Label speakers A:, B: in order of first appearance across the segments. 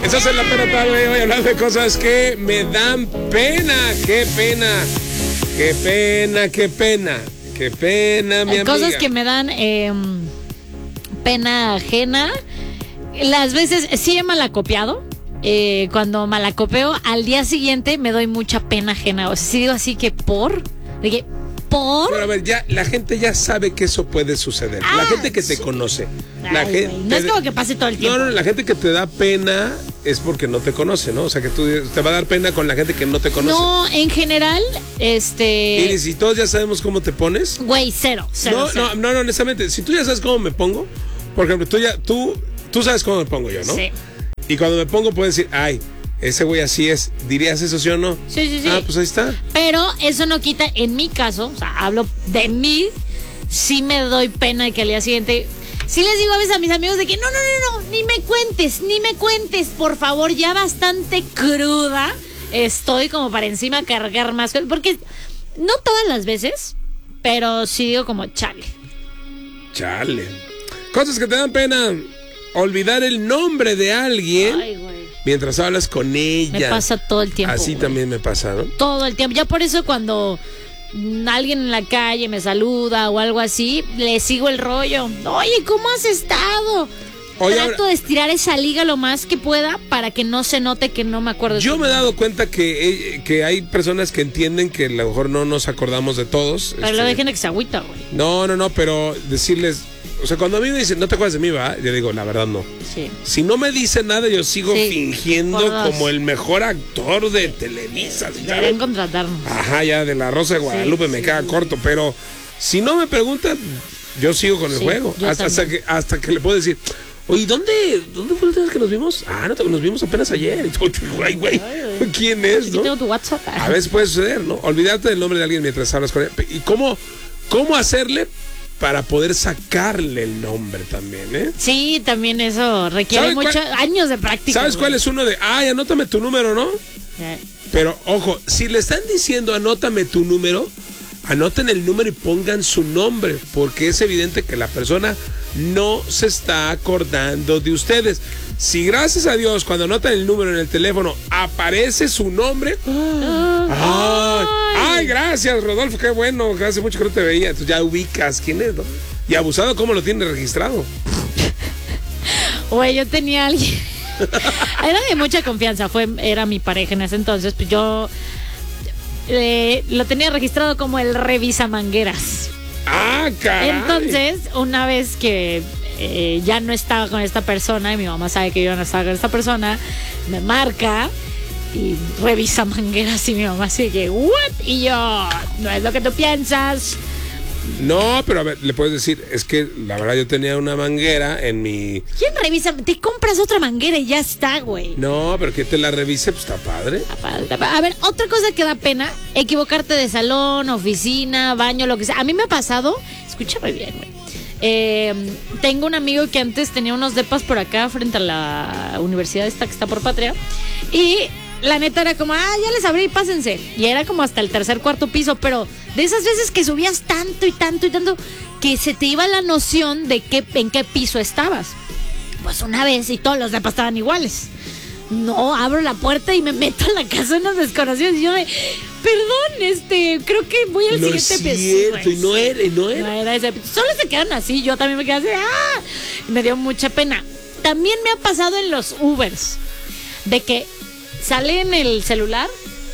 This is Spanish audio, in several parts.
A: Estás en La Pena Tarde, hoy hablando de cosas que me dan pena. Qué pena, qué pena, qué pena, qué pena, mi amiga.
B: Cosas que me dan pena ajena. Las veces, sí he malacopiado. Cuando malacopeo, al día siguiente me doy mucha pena ajena. O sea, si digo así que ¿por?
A: Pero a ver, ya, la gente ya sabe que eso puede suceder. La gente que te conoce. La gente,
B: no es como que pase todo el tiempo.
A: No, la gente que te da pena es porque no te conoce, ¿no? O sea, que tú te va a dar pena con la gente que no te conoce.
B: No, en general,
A: Y si todos ya sabemos cómo te pones.
B: Güey, cero.
A: No, honestamente, si tú ya sabes cómo me pongo, por ejemplo, tú sabes cómo me pongo yo, ¿no?
B: Sí.
A: Y cuando me pongo puedes decir, ay, ese güey así es. ¿Dirías eso, sí o no?
B: Sí.
A: Ah, pues ahí está.
B: Pero eso no quita, en mi caso, o sea, hablo de mí, sí me doy pena de que al día siguiente... Sí les digo a veces a mis amigos de que no, ni me cuentes, por favor, ya bastante cruda estoy como para encima cargar más, porque no todas las veces, pero sí digo como chale.
A: Cosas que te dan pena. Olvidar el nombre de alguien.
B: Ay, güey.
A: Mientras hablas con ella.
B: Me pasa todo el tiempo.
A: Así
B: güey.
A: También me pasa, ¿no?
B: Todo el tiempo. Ya por eso cuando alguien en la calle me saluda o algo así, le sigo el rollo. Oye, ¿cómo has estado? Trato de estirar esa liga lo más que pueda para que no se note que no me acuerdo.
A: Yo me he dado cuenta que hay personas que entienden que a lo mejor no nos acordamos de todos.
B: Pero lo dejen de que se agüita, güey.
A: No, pero decirles... O sea, cuando a mí me dicen, no te acuerdas de mí, ¿va? Yo digo, la verdad no.
B: Sí.
A: Si no me dicen nada, yo sigo fingiendo como el mejor actor de Televisa.
B: Deberían contratarnos.
A: Ajá, ya de La Rosa de Guadalupe me queda corto, pero si no me preguntan, yo sigo con el juego. Hasta que le puedo decir, oye, ¿dónde fue la última vez que nos vimos? Ah, nos vimos apenas ayer. Y tú, güey, ¿quién es, no?
B: Tengo tu WhatsApp.
A: A veces puede suceder, ¿no? Olvidarte del nombre de alguien mientras hablas con él. ¿Y cómo hacerle para poder sacarle el nombre también, eh?
B: Sí, también eso requiere muchos años de práctica.
A: ¿Sabes cuál es uno de, anótame tu número, ¿no? Pero, ojo, si le están diciendo anótame tu número, anoten el número y pongan su nombre, porque es evidente que la persona no se está acordando de ustedes. Si gracias a Dios cuando anotan el número en el teléfono aparece su nombre, ay, gracias Rodolfo, qué bueno, que hace mucho que no te veía, entonces ya ubicas quién es, ¿no? Y abusado, ¿cómo lo tiene registrado?
B: Güey, yo tenía a alguien, era de mucha confianza, era mi pareja en ese entonces, pues yo lo tenía registrado como el revisamangueras.
A: Ah, caray.
B: Entonces, una vez que ya no estaba con esta persona y mi mamá sabe que yo no estaba con esta persona, me marca y revisa mangueras y mi mamá sigue, ¿what? Y yo, no es lo que tú piensas.
A: No, pero a ver, le puedes decir, es que la verdad yo tenía una manguera en mi...
B: ¿Quién revisa? Te compras otra manguera y ya está, güey.
A: No, pero que te la revise, pues está padre.
B: A ver, otra cosa que da pena, equivocarte de salón, oficina, baño, lo que sea. A mí me ha pasado, escúchame bien, güey. Tengo un amigo que antes tenía unos depas por acá frente a la universidad esta que está por Patria, y la neta era como, ya les abrí, pásense. Y era como hasta el tercer, cuarto piso, pero de esas veces que subías tanto y tanto y tanto que se te iba la noción de en qué piso estabas. Pues una vez y todos los depas estaban iguales. No, abro la puerta y me meto a la casa de unos desconocidos y yo perdón, creo que voy al siguiente piso.
A: No es cierto, y no era.
B: No era ese. Solo se quedan así, yo también me quedé así, y me dio mucha pena. También me ha pasado en los Ubers, de que sale en el celular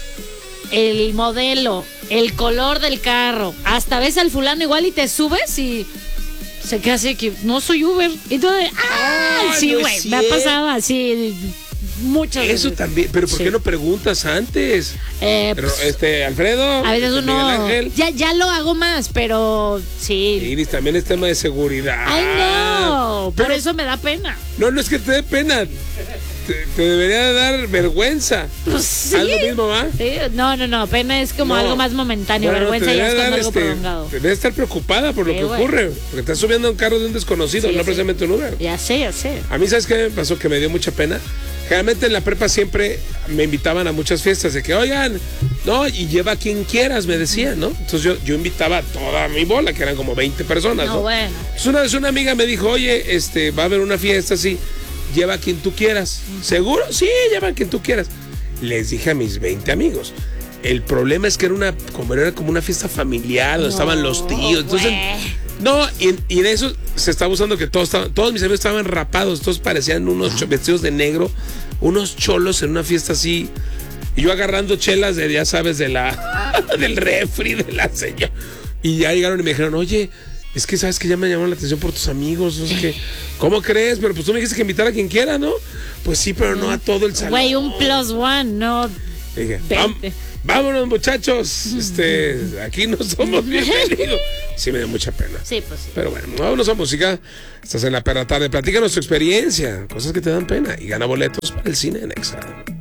B: el modelo, el color del carro, hasta ves al fulano igual y te subes y se queda así que no soy Uber. Y tú sí, güey, me ha pasado así muchas veces.
A: Eso también, pero ¿por qué no preguntas antes? Pero, Alfredo,
B: a veces uno ya lo hago más, pero sí.
A: Iris, también es tema de seguridad.
B: Ay, no, por eso me da pena.
A: No es que te dé pena. Te debería dar vergüenza.
B: Pues sí.
A: ¿Haz lo mismo, va?
B: Sí, no, pena es como algo más momentáneo. Vergüenza ya es cuando algo prolongado.
A: Debes estar preocupada por lo que ocurre, porque estás subiendo a un carro de un desconocido, no precisamente un Uber.
B: Ya sé.
A: A mí, ¿sabes qué me pasó? Que me dio mucha pena. Generalmente en la prepa siempre me invitaban a muchas fiestas de que, oigan, no, y lleva a quien quieras, me decían, ¿no? Entonces yo invitaba a toda mi bola, que eran como 20 personas, ¿no?
B: Bueno.
A: Entonces una vez una amiga me dijo, oye, va a haber una fiesta así, lleva a quien tú quieras. ¿Seguro? Sí, lleva a quien tú quieras. Les dije a mis 20 amigos. El problema es que era como una fiesta familiar, donde estaban los tíos. Entonces, no, y en eso se estaba usando que todos mis amigos estaban rapados, todos parecían unos vestidos de negro, unos cholos en una fiesta así. Y yo agarrando chelas de, ya sabes, del refri, de la señora. Y ya llegaron y me dijeron, oye, es que sabes que ya me llamaron la atención por tus amigos, no sé qué. ¿Cómo crees? Pero pues tú me dijiste que invitar a quien quiera, ¿no? Pues sí, pero no a todo el salón.
B: Güey, un +1, no.
A: Dije, vámonos, muchachos. Aquí no somos bienvenidos. Sí, me dio mucha pena.
B: Sí, pues sí.
A: Pero bueno, vámonos a música. Estás en La Perra Tarde. Platícanos tu experiencia, cosas que te dan pena. Y gana boletos para el cine en Exa.